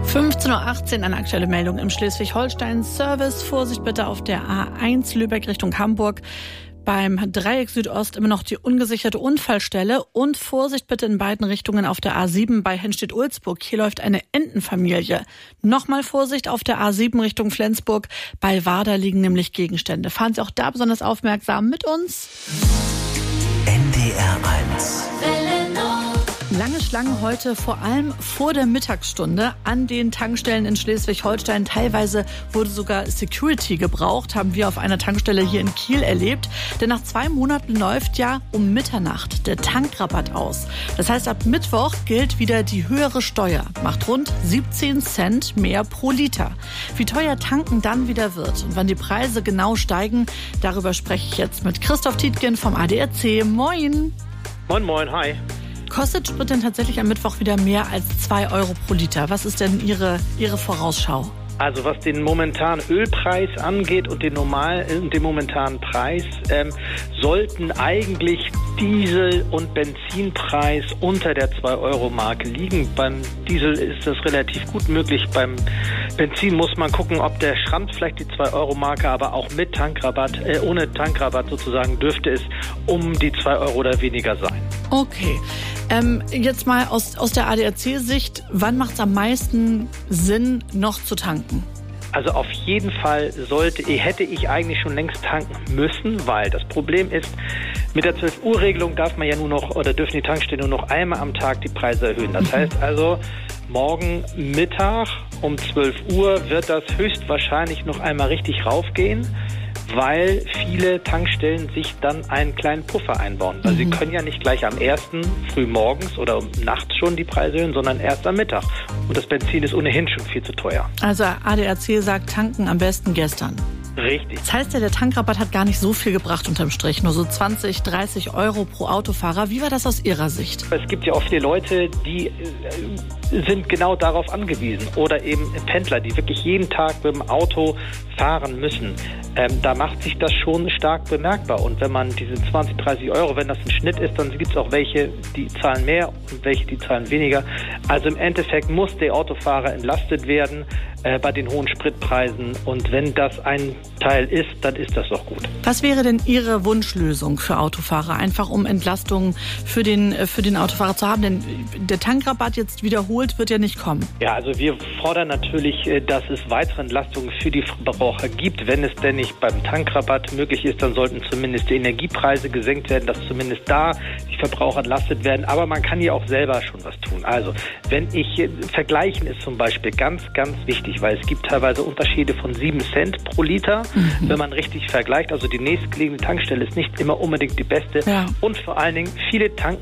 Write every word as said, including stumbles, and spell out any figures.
fünfzehn Uhr achtzehn, eine aktuelle Meldung im Schleswig-Holstein. Service, Vorsicht bitte auf der A eins Lübeck Richtung Hamburg. Beim Dreieck Südost immer noch die ungesicherte Unfallstelle und Vorsicht bitte in beiden Richtungen auf der A sieben bei Hennstedt-Ulzburg. Hier läuft eine Entenfamilie. Nochmal Vorsicht auf der A sieben Richtung Flensburg. Bei Warder liegen nämlich Gegenstände. Fahren Sie auch da besonders aufmerksam mit uns. N D R eins. Lange Schlangen heute, vor allem vor der Mittagsstunde an den Tankstellen in Schleswig-Holstein. Teilweise wurde sogar Security gebraucht, haben wir auf einer Tankstelle hier in Kiel erlebt. Denn nach zwei Monaten läuft ja um Mitternacht der Tankrabatt aus. Das heißt, ab Mittwoch gilt wieder die höhere Steuer, macht rund siebzehn Cent mehr pro Liter. Wie teuer tanken dann wieder wird und wann die Preise genau steigen, darüber spreche ich jetzt mit Christoph Tietgen vom A D A C. Moin! Moin, moin, hi. Kostet Sprit denn tatsächlich am Mittwoch wieder mehr als zwei Euro pro Liter? Was ist denn Ihre, Ihre Vorausschau? Also was den momentanen Ölpreis angeht und den normalen, den momentanen Preis, ähm, sollten eigentlich Diesel- und Benzinpreis unter der zwei Euro Marke liegen. Beim Diesel ist das relativ gut möglich. Beim Benzin muss man gucken, ob der schrammt vielleicht die zwei Euro Marke, aber auch mit Tankrabatt, äh, ohne Tankrabatt sozusagen dürfte es um die zwei Euro oder weniger sein. Okay. Ähm, jetzt mal aus, aus der A D A C-Sicht, wann macht es am meisten Sinn, noch zu tanken? Also auf jeden Fall sollte, hätte ich eigentlich schon längst tanken müssen, weil das Problem ist, mit der zwölf Uhr Regelung darf man ja nur noch, oder dürfen die Tankstellen nur noch einmal am Tag die Preise erhöhen. Das heißt also, morgen Mittag um zwölf Uhr wird das höchstwahrscheinlich noch einmal richtig raufgehen, weil viele Tankstellen sich dann einen kleinen Puffer einbauen. Also mhm. sie können ja nicht gleich am ersten früh morgens oder nachts schon die Preise erhöhen, sondern erst am Mittag. Und das Benzin ist ohnehin schon viel zu teuer. Also A D A C sagt, tanken am besten gestern. Richtig. Das heißt ja, der Tankrabatt hat gar nicht so viel gebracht unterm Strich, nur so zwanzig, dreißig Euro pro Autofahrer. Wie war das aus Ihrer Sicht? Es gibt ja oft viele Leute, die sind genau darauf angewiesen. Oder eben Pendler, die wirklich jeden Tag mit dem Auto fahren müssen. Ähm, da macht sich das schon stark bemerkbar. Und wenn man diese zwanzig, dreißig Euro, wenn das ein Schnitt ist, dann gibt es auch welche, die zahlen mehr und welche, die zahlen weniger. Also im Endeffekt muss der Autofahrer entlastet werden äh, bei den hohen Spritpreisen. Und wenn das ein Teil ist, dann ist das doch gut. Was wäre denn Ihre Wunschlösung für Autofahrer? Einfach um Entlastung für den, für den Autofahrer zu haben. Denn der Tankrabatt jetzt wiederholt wird ja nicht kommen. Ja, also wir fordern natürlich, dass es weitere Entlastungen für die Verbraucher gibt. Wenn es denn nicht beim Tankrabatt möglich ist, dann sollten zumindest die Energiepreise gesenkt werden, dass zumindest da die Verbraucher entlastet werden. Aber man kann ja auch selber schon was tun. Also wenn ich, vergleichen ist zum Beispiel ganz, ganz wichtig, weil es gibt teilweise Unterschiede von sieben Cent pro Liter, mhm. wenn man richtig vergleicht. Also die nächstgelegene Tankstelle ist nicht immer unbedingt die beste. Ja. Und vor allen Dingen, viele tanken